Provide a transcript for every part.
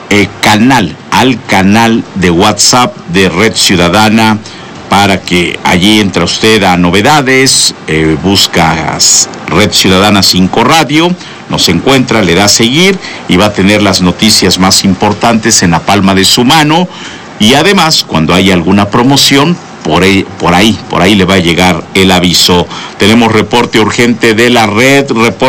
al canal de WhatsApp de Red Ciudadana, para que allí entre usted a novedades, buscas Red Ciudadana 5 Radio, nos encuentra, le da a seguir y va a tener las noticias más importantes en la palma de su mano, y además cuando hay alguna promoción, por ahí le va a llegar el aviso. Tenemos reporte urgente de la red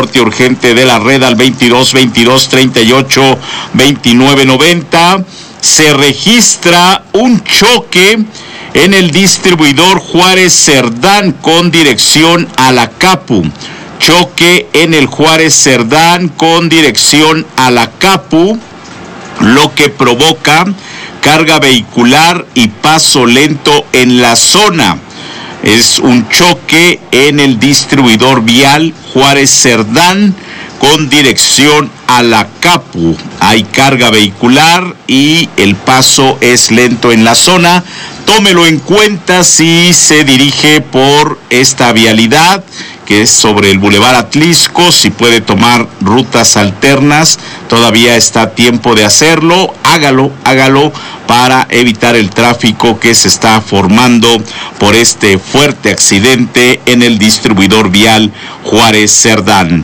al 22 22 38 29 90. Se registra un choque en el distribuidor Juárez Cerdán con dirección a la Capu. Choque en el Juárez Cerdán con dirección a la Capu, lo que provoca carga vehicular y paso lento en la zona. Es un choque en el distribuidor vial Juárez Cerdán con dirección a la Capu. Hay carga vehicular y el paso es lento en la zona. Tómelo en cuenta si se dirige por esta vialidad, que es sobre el Boulevard Atlisco. Si puede tomar rutas alternas, todavía está a tiempo de hacerlo. Hágalo para evitar el tráfico que se está formando por este fuerte accidente en el distribuidor vial Juárez Cerdán.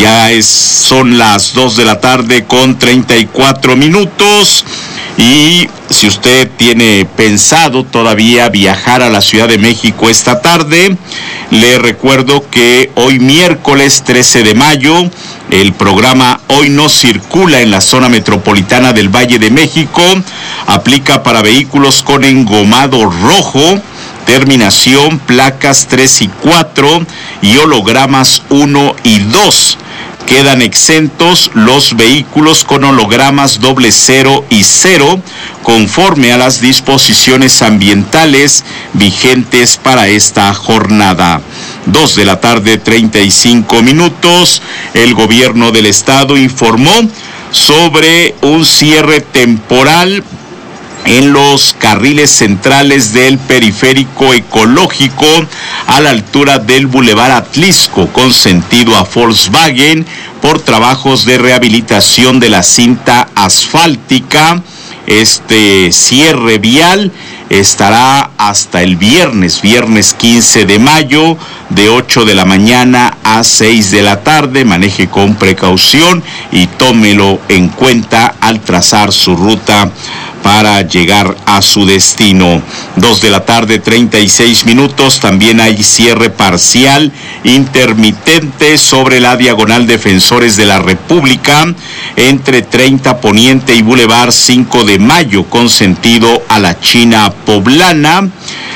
Son las 2 de la tarde con 34 minutos. Y si usted tiene pensado todavía viajar a la Ciudad de México esta tarde, le recuerdo que hoy miércoles 13 de mayo, el programa Hoy No Circula en la zona metropolitana del Valle de México aplica para vehículos con engomado rojo, terminación placas 3 y 4 y hologramas 1 y 2. Quedan exentos los vehículos con hologramas 00 y 0, conforme a las disposiciones ambientales vigentes para esta jornada. 2 de la tarde, 35 minutos. El gobierno del estado informó sobre un cierre temporal en los carriles centrales del periférico ecológico a la altura del Boulevard Atlisco con sentido a Volkswagen por trabajos de rehabilitación de la cinta asfáltica. Este cierre vial estará hasta el viernes 15 de mayo, de 8 de la mañana a 6 de la tarde. Maneje con precaución y tómelo en cuenta al trazar su ruta para llegar a su destino. 2 de la tarde, 36 minutos. También hay cierre parcial intermitente sobre la diagonal Defensores de la República entre 30 Poniente y Boulevard 5 de Mayo con sentido a la China Poblana.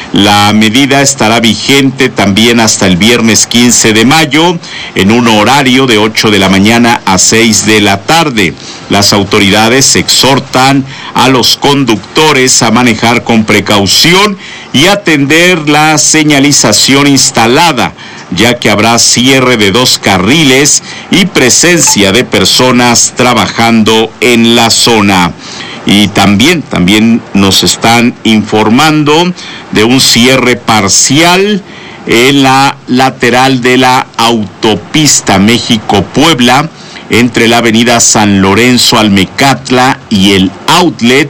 La medida estará vigente también hasta el viernes 15 de mayo en un horario de 8 de la mañana a 6 de la tarde. Las autoridades exhortan a los conductores a manejar con precaución y atender la señalización instalada, ya que habrá cierre de 2 carriles y presencia de personas trabajando en la zona. Y también nos están informando de un cierre parcial en la lateral de la autopista México-Puebla entre la avenida San Lorenzo Almecatla y el Outlet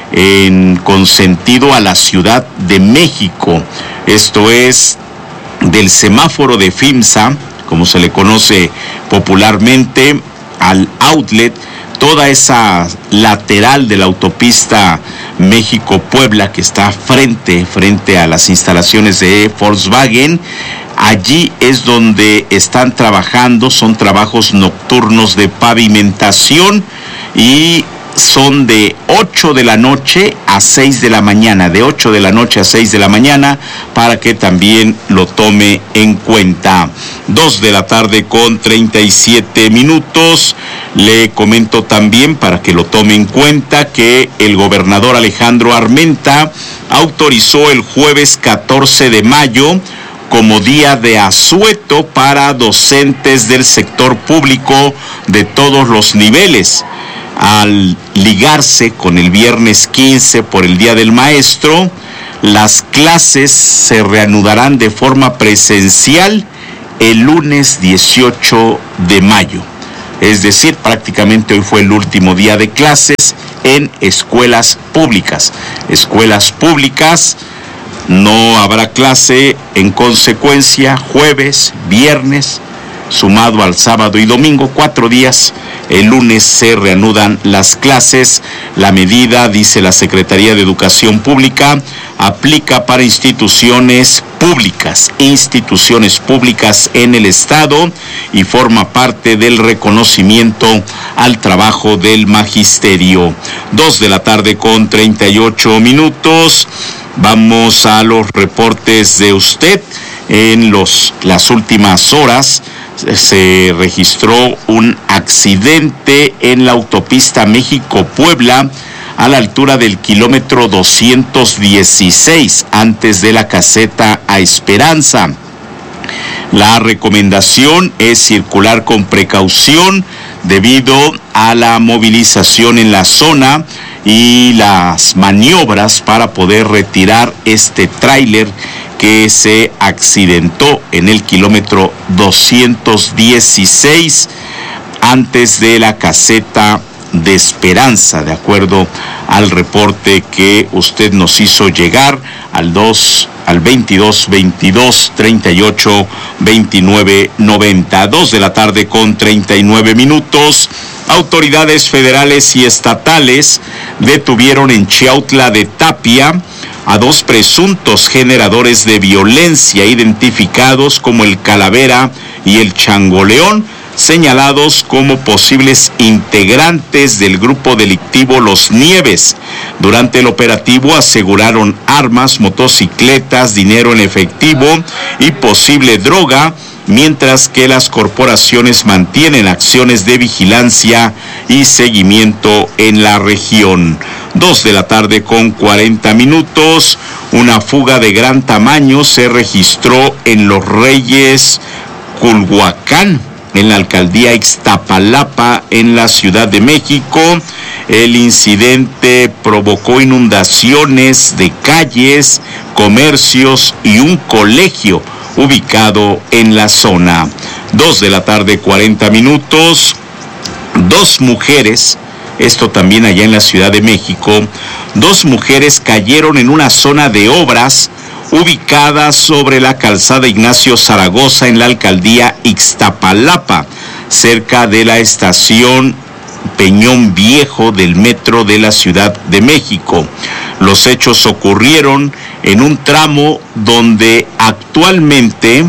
con sentido a la Ciudad de México. Esto es del semáforo de FIMSA, como se le conoce popularmente, al Outlet. Toda esa lateral de la autopista México-Puebla que está frente a las instalaciones de Volkswagen, allí es donde están trabajando. Son trabajos nocturnos de pavimentación y son de 8 de la noche a 6 de la mañana, de 8 de la noche a 6 de la mañana, para que también lo tome en cuenta. 2 de la tarde con 37 minutos. Le comento también, para que lo tome en cuenta, que el gobernador Alejandro Armenta autorizó el jueves 14 de mayo como día de asueto para docentes del sector público de todos los niveles. Al ligarse con el viernes 15 por el Día del Maestro, las clases se reanudarán de forma presencial el lunes 18 de mayo. Es decir, prácticamente hoy fue el último día de clases en escuelas públicas. Escuelas públicas, no habrá clase en consecuencia jueves, viernes, sumado al sábado y domingo, 4 días. El lunes se reanudan las clases. La medida, dice la Secretaría de Educación Pública, aplica para instituciones públicas en el Estado y forma parte del reconocimiento al trabajo del magisterio. 2:38 p.m. Vamos a los reportes de usted. En las últimas horas se registró un accidente en la autopista México-Puebla a la altura del kilómetro 216, antes de la caseta a Esperanza. La recomendación es circular con precaución debido a la movilización en la zona y las maniobras para poder retirar este tráiler que se accidentó en el kilómetro 216 antes de la caseta de Esperanza, de acuerdo al reporte que usted nos hizo llegar al 22 38 29 90. 2:39 p.m. Autoridades federales y estatales detuvieron en Chiautla de Tapia a 2 presuntos generadores de violencia identificados como el Calavera y el Changoleón, señalados como posibles integrantes del grupo delictivo Los Nieves. Durante el operativo aseguraron armas, motocicletas, dinero en efectivo y posible droga, mientras que las corporaciones mantienen acciones de vigilancia y seguimiento en la región. 2:40 p.m. Una fuga de gran tamaño se registró en Los Reyes, Culhuacán, en la alcaldía Ixtapalapa, en la Ciudad de México. El incidente provocó inundaciones de calles, comercios y un colegio ubicado en la zona. 2:40 p.m. 2 mujeres, esto también allá en la Ciudad de México, 2 mujeres cayeron en una zona de obras ubicada sobre la calzada Ignacio Zaragoza en la alcaldía Ixtapalapa, cerca de la estación Peñón Viejo del metro de la Ciudad de México. Los hechos ocurrieron en un tramo donde actualmente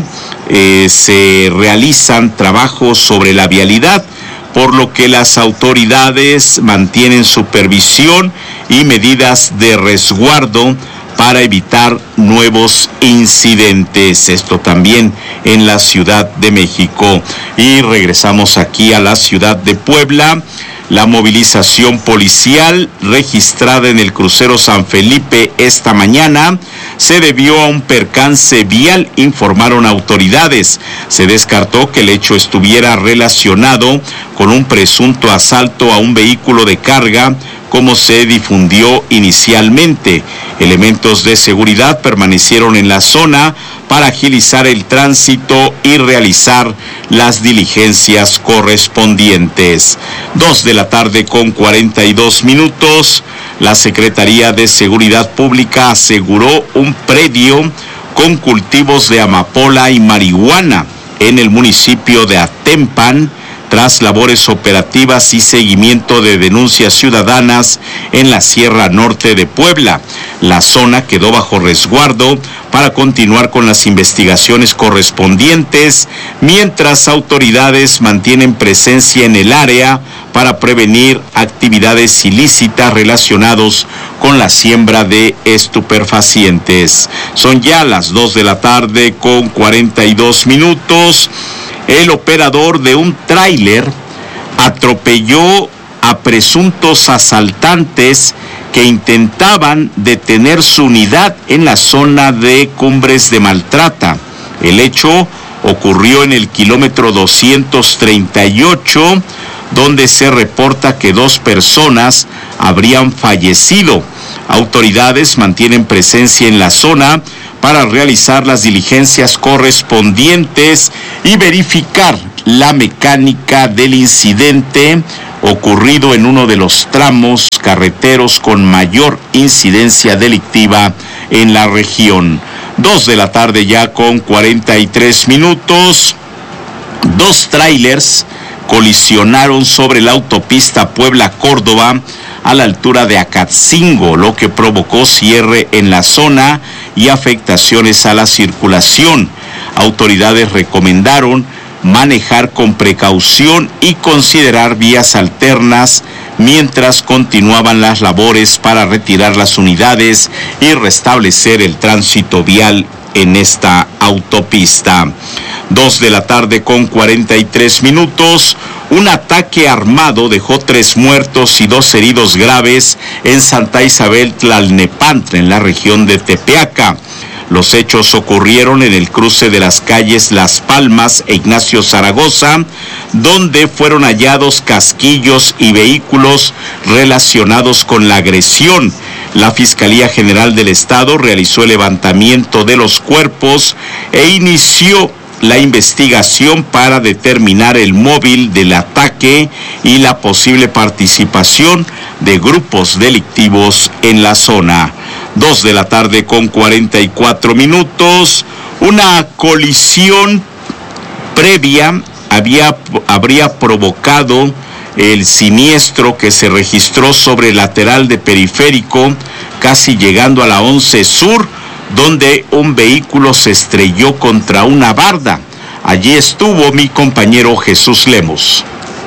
se realizan trabajos sobre la vialidad, por lo que las autoridades mantienen supervisión y medidas de resguardo para evitar nuevos incidentes. Esto también en la Ciudad de México. Y regresamos aquí a la ciudad de Puebla. La movilización policial registrada en el crucero San Felipe esta mañana se debió a un percance vial, informaron autoridades. Se descartó que el hecho estuviera relacionado con un presunto asalto a un vehículo de carga, como se difundió inicialmente. Elementos de seguridad permanecieron en la zona para agilizar el tránsito y realizar las diligencias correspondientes. 2:42 p.m. La Secretaría de Seguridad Pública aseguró un predio con cultivos de amapola y marihuana en el municipio de Atempan, tras labores operativas y seguimiento de denuncias ciudadanas en la Sierra Norte de Puebla. La zona quedó bajo resguardo para continuar con las investigaciones correspondientes, mientras autoridades mantienen presencia en el área para prevenir actividades ilícitas relacionadas con la siembra de estupefacientes. Son ya las 2:42 p.m. El operador de un tráiler atropelló a presuntos asaltantes que intentaban detener su unidad en la zona de Cumbres de Maltrata. El hecho ocurrió en el kilómetro 238, donde se reporta que 2 personas habrían fallecido. Autoridades mantienen presencia en la zona para realizar las diligencias correspondientes y verificar la mecánica del incidente ocurrido en uno de los tramos carreteros con mayor incidencia delictiva en la región. 2 de la tarde ya con 43 minutos. 2 tráilers colisionaron sobre la autopista Puebla-Córdoba a la altura de Acatzingo, lo que provocó cierre en la zona y afectaciones a la circulación. Autoridades recomendaron manejar con precaución y considerar vías alternas mientras continuaban las labores para retirar las unidades y restablecer el tránsito vial en esta autopista. 2 de la tarde con 43 minutos. Un ataque armado dejó 3 muertos y 2 heridos graves en Santa Isabel Tlalnepantla, en la región de Tepeaca. Los hechos ocurrieron en el cruce de las calles Las Palmas e Ignacio Zaragoza, donde fueron hallados casquillos y vehículos relacionados con la agresión. La Fiscalía General del Estado realizó el levantamiento de los cuerpos e inició la investigación para determinar el móvil del ataque y la posible participación de grupos delictivos en la zona. 2 de la tarde con 44 minutos. Una colisión previa habría provocado el siniestro que se registró sobre el lateral de Periférico, casi llegando a la 11 Sur, donde un vehículo se estrelló contra una barda. Allí estuvo mi compañero Jesús Lemos.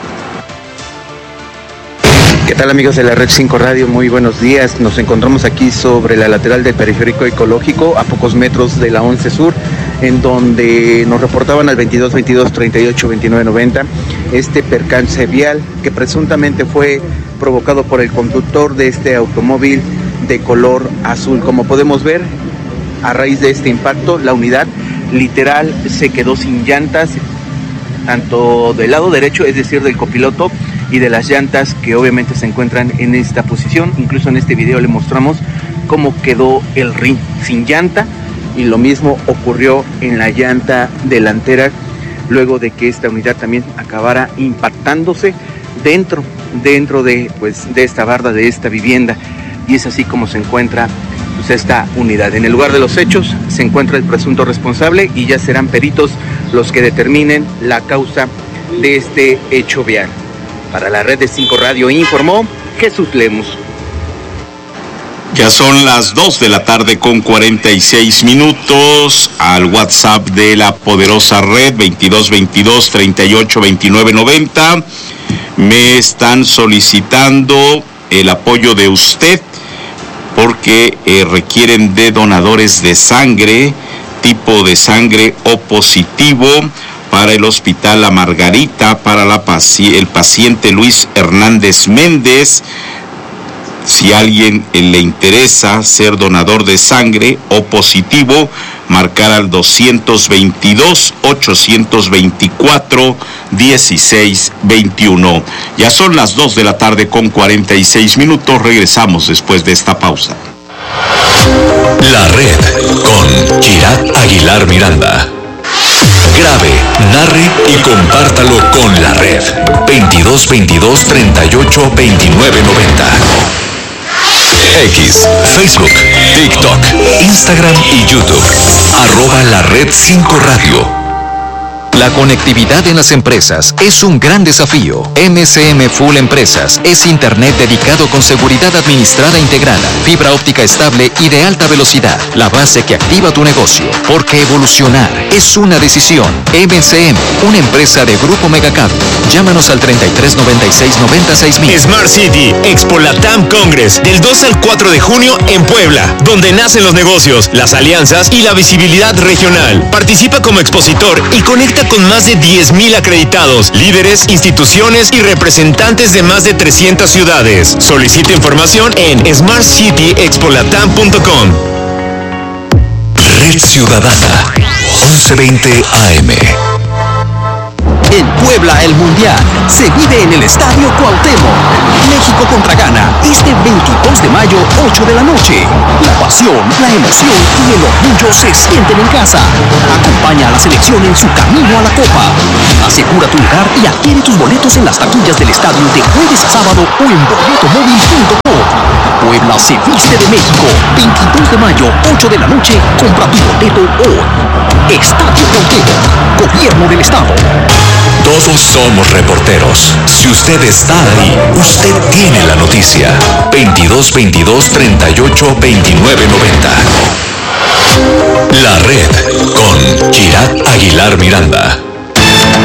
¿Qué tal, amigos de la Red 5 Radio? Muy buenos días. Nos encontramos aquí sobre la lateral del Periférico Ecológico, a pocos metros de la 11 Sur, en donde nos reportaban al 22 22 38 29 90 este percance vial que presuntamente fue provocado por el conductor de este automóvil de color azul. Como podemos ver, a raíz de este impacto, la unidad literal se quedó sin llantas, tanto del lado derecho, es decir, del copiloto, y de las llantas que obviamente se encuentran en esta posición. Incluso en este video le mostramos cómo quedó el rin sin llanta, y lo mismo ocurrió en la llanta delantera, luego de que esta unidad también acabara impactándose dentro de esta barda, de esta vivienda. Y es así como se encuentra esta unidad. En el lugar de los hechos se encuentra el presunto responsable y ya serán peritos los que determinen la causa de este hecho vial. Para la Red de 5 Radio informó Jesús Lemos. Ya son las 2 de la tarde con 46 minutos. Al WhatsApp de la poderosa red 22 22 38 29 90 me están solicitando el apoyo de usted porque requieren de donadores de sangre, tipo de sangre O positivo, para el Hospital La Margarita, para el paciente Luis Hernández Méndez. Si a alguien le interesa ser donador de sangre O positivo, marcar al 222-824-1621. Ya son las 2 de la tarde con 46 minutos. Regresamos después de esta pausa. La Red con Girat Aguilar Miranda. Grabe, narre y compártalo con la Red. 22 22 38 29 90. X, Facebook, TikTok, Instagram y YouTube. @La Red 5 Radio. La conectividad en las empresas es un gran desafío. MCM Full Empresas es internet dedicado con seguridad administrada integrada, fibra óptica estable y de alta velocidad, la base que activa tu negocio. Porque evolucionar es una decisión. MCM, una empresa de Grupo Megacable. Llámanos al 33 96 96 000. Smart City, Expo Latam Congress, del 2 al 4 de junio en Puebla, donde nacen los negocios, las alianzas y la visibilidad regional. Participa como expositor y conecta con más de 10,000 acreditados, líderes, instituciones y representantes de más de 300 ciudades. Solicita información en smartcityexpolatam.com. Red Ciudadana, 1120 AM. En Puebla, el Mundial se vive en el Estadio Cuauhtémoc. México contra Ghana, este 22 de mayo, 8 de la noche. La pasión, la emoción y el orgullo se sienten en casa. Acompaña a la selección en su camino a la Copa. Asegura tu lugar y adquiere tus boletos en las taquillas del estadio de jueves a sábado o en boletomóvil.com. Puebla se viste de México. 22 de mayo, 8 de la noche. Compra tu boleto hoy. Estadio Cuauhtémoc, Gobierno del Estado. Todos somos reporteros. Si usted está ahí, usted tiene la noticia. 22 22 38 29 90. La Red con Kirat Aguilar Miranda.